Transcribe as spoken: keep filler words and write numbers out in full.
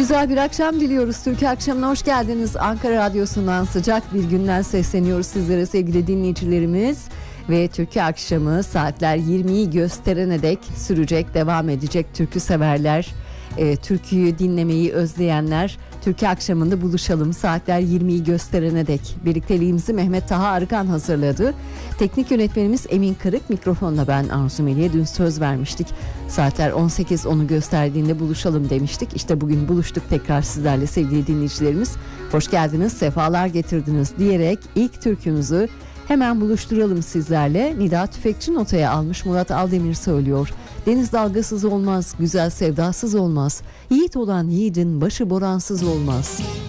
Güzel bir akşam diliyoruz. Türkiye Akşamı'na hoş geldiniz. Ankara Radyosu'ndan sıcak bir günden sesleniyoruz sizlere sevgili dinleyicilerimiz. Ve Türkiye Akşamı saatler yirmiyi gösterene dek sürecek, devam edecek. Türkü severler, e, türküyü dinlemeyi özleyenler Türkiye Akşamı'nda buluşalım. Saatler yirmiyi gösterene dek. Birlikteliğimizi Mehmet Taha Arıkan hazırladı. Teknik yönetmenimiz Emin Kırık, mikrofonla ben Arzu Melih'e dün söz vermiştik. Saatler on sekiz onu gösterdiğinde buluşalım demiştik. İşte bugün buluştuk tekrar sizlerle sevgili dinleyicilerimiz. Hoş geldiniz, sefalar getirdiniz diyerek ilk türkümüzü hemen buluşturalım sizlerle. Nida Tüfekçi notaya almış, Murat Aldemir söylüyor. Deniz dalgasız olmaz, güzel sevdasız olmaz. Yiğit olan yiğidin başı boransız olmaz.